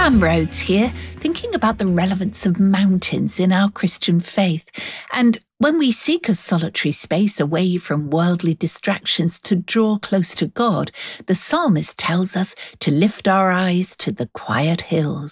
Rhodes here, thinking about the relevance of mountains in our Christian faith. And when we seek a solitary space away from worldly distractions to draw close to God, the psalmist tells us to lift our eyes to the quiet hills.